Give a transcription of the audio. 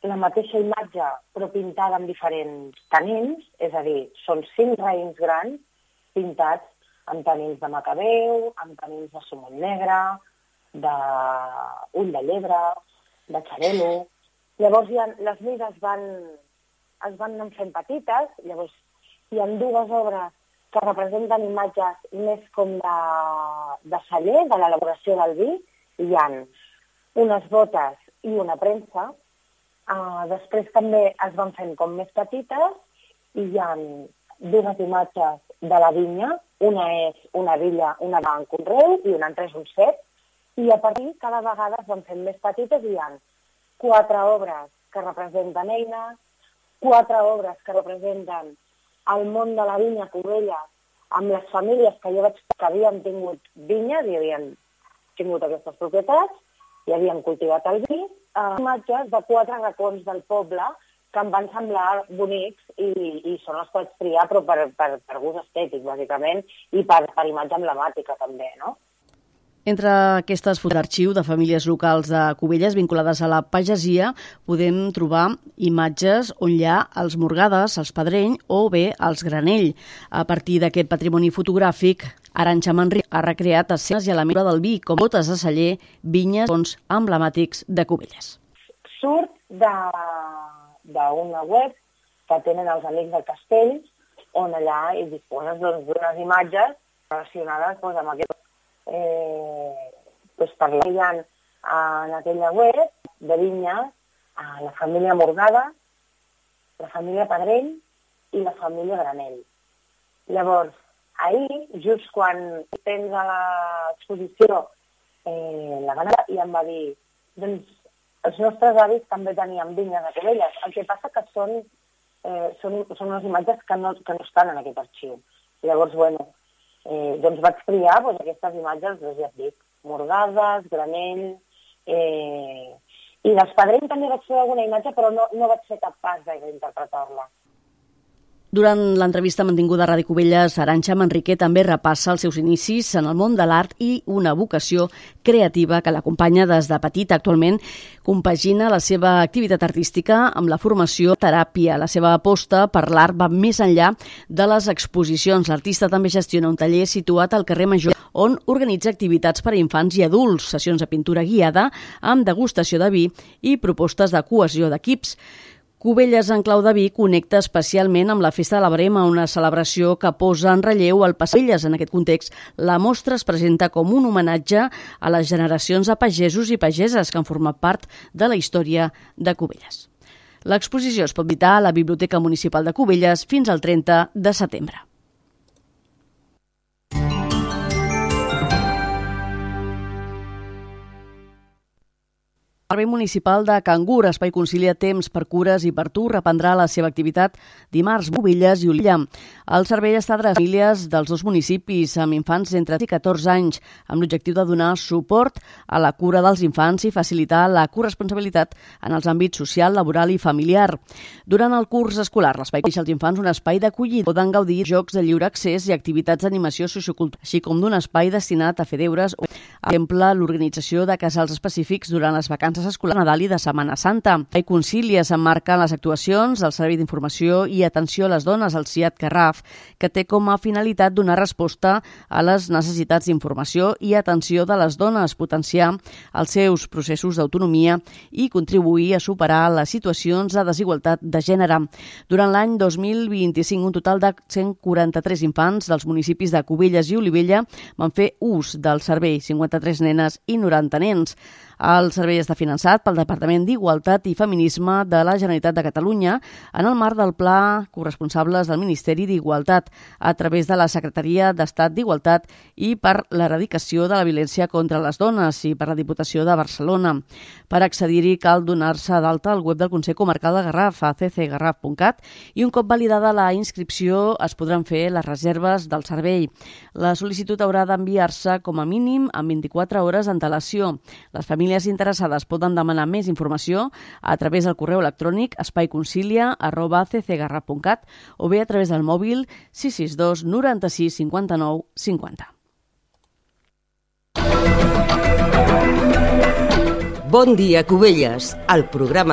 la mateixa imatge però pintada amb diferents tanins, és a dir, són 5 raïms grans pintats amb tanins de macabeu, amb tanins de somon negre, d'ull de llebre, de xarel·lo. Llavors les mides es van anar fent petites, llavors hi ha 2 obres que representen imatges més com de celler, de l'elaboració del vi, hi ha unes botes i una premsa. Després també es van fent com més petites i hi ha 2 imatges de la vinya, una és una villa, una va en conreu i una altra és un cep, i a partir cada vegada es van fent més petites i hi ha 4 obres que representen eines, 4 obres que representen el món de la vinya a Cubelles, amb les famílies que jo vaig que havien tingut vinyes i havien tingut aquestes propietats i havien cultivat el vi, imatges de 4 racons del poble que em van semblar bonics i són els que vaig triar, però per gust estètic, bàsicament, i per imatge emblemàtica també, no? Entre aquestes fotos d'arxiu de famílies locals de Cubelles vinculades a la pagesia podem trobar imatges on hi ha els Morgades, els Pedreny o bé els Granell. A partir d'aquest patrimoni fotogràfic, Arantxa Manrique ha recreat escenes i elements del vi, com botes de celler, vinyes, bons emblemàtics de Cubelles. Surt d'una web que tenen els Amics del Castell, on allà hi disposes d'unes imatges relacionades amb aquest parlant en aquella web de vinyes a la família Morgada, la família Pedreny i la família Granell. Llavors, ahir, just quan tens a l'exposició la gana, i em va dir, doncs, els nostres avis també tenien vinyes a Cubelles. El que passa que són unes imatges que no estan en aquest arxiu. Llavors, bueno, doncs vaig triar aquestes imatges, ja et dic, Morgades, Granell, i dels Pedreny també vaig fer alguna imatge, però no vaig ser capaç d'interpretar-la. Durant l'entrevista mantinguda a Ràdio Cubelles, Arantxa Manrique també repassa els seus inicis en el món de l'art i una vocació creativa que l'acompanya des de petita. Actualment compagina la seva activitat artística amb la formació teràpia. La seva aposta per l'art va més enllà de les exposicions. L'artista també gestiona un taller situat al carrer Major, on organitza activitats per a infants i adults, sessions de pintura guiada amb degustació de vi i propostes de cohesió d'equips. Cubelles en clau de vi connecta especialment amb la Festa de la Brema, una celebració que posa en relleu el passat. En aquest context, la mostra es presenta com un homenatge a les generacions de pagesos i pageses que han format part de la història de Cubelles. L'exposició es pot visitar a la Biblioteca Municipal de Cubelles fins al 30 de setembre. El Servei Municipal de Cangur, Espai Concilia Temps per Cures i per Tu, reprendrà la seva activitat dimarts, Cubelles i Olilla. El servei està adreçat a famílies dels 2 municipis amb infants d'entre 10 i 14 anys, amb l'objectiu de donar suport a la cura dels infants i facilitar la corresponsabilitat en els àmbits social, laboral i familiar. Durant el curs escolar, l'espai deixa als infants un espai d'acollida. Poden gaudir de jocs de lliure accés i activitats d'animació sociocultural, així com d'un espai destinat a fer deures o, per exemple, l'organització de casals específics durant les vacances escolar, Nadal i de Setmana Santa. A Concília s'emmarquen les actuacions del Servei d'Informació i Atenció a les Dones, el CIAT Garraf, que té com a finalitat donar resposta a les necessitats d'informació i atenció de les dones, potenciar els seus processos d'autonomia i contribuir a superar les situacions de desigualtat de gènere. Durant l'any 2025, un total de 143 infants dels municipis de Cubelles i Olivella van fer ús del servei, 53 nenes i 90 nens. El servei està finançat pel Departament d'Igualtat i Feminisme de la Generalitat de Catalunya en el marc del Pla Corresponsables del Ministeri d'Igualtat a través de la Secretaria d'Estat d'Igualtat i per l'erradicació de la violència contra les dones i per la Diputació de Barcelona. Per accedir-hi cal donar-se d'alta al web del Consell Comarcal de Garraf, a ccgarraf.cat, i un cop validada la inscripció es podran fer les reserves del servei. La sol·licitud haurà d'enviar-se com a mínim amb 24 hores d'antelació. Les famílies interessades poden demanar més informació a través del correu electrònic espaiconcilia@ccgarraf.cat o bé a través del mòbil 662 96 59 50. Bon dia, Cubelles, el programa